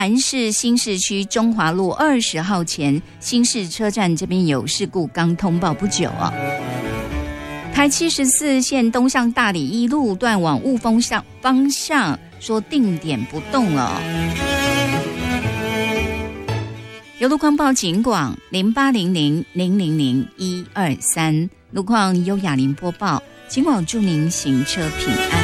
南市新市区中华路20号前新市车站这边有事故，刚通报不久啊。台74线东向大里一路段往雾峰方向说定点不动了。有路况报警广0800000123，路况优雅林播报，警广祝您行车平安。